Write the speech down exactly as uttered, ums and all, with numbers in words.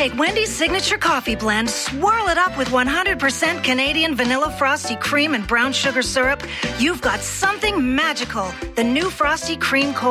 Take Wendy's signature coffee blend, swirl it up with one hundred percent Canadian vanilla frosty cream and brown sugar syrup. You've got something magical. The new Frosty Cream Cold